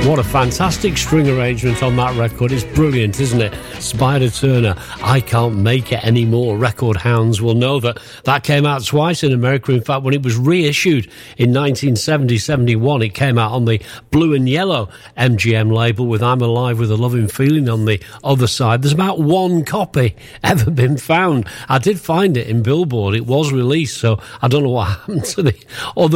What a fantastic string arrangement on that record. It's brilliant, isn't it? Spider Turner, I Can't Make It Anymore. Record hounds will know that came out twice in America. In fact, when it was reissued in 1970-71, it came out on the blue and yellow MGM label with I'm Alive with a Loving Feeling on the other side. There's about one copy ever been found. I did find it in Billboard. It was released, so I don't know what happened to the other